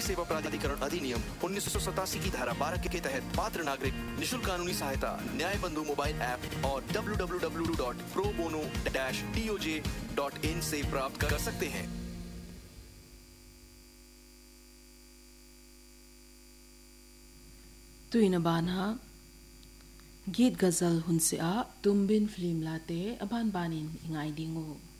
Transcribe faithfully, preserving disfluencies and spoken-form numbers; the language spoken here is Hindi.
सेवा प्राधिकरण अधिनियम उन्नीस सौ सतासी की धारा बारह के तहत पात्र नागरिक निशुल्क कानूनी सहायता न्याय बंधु मोबाइल ऐप और W W W dot pro bono dash D O J dot in से प्राप्त कर सकते हैं। तुइन बाना गीत गजल हुनसे आ तुम्बिन फिल्म लाते अबान बानिन इंगाई दिंगो।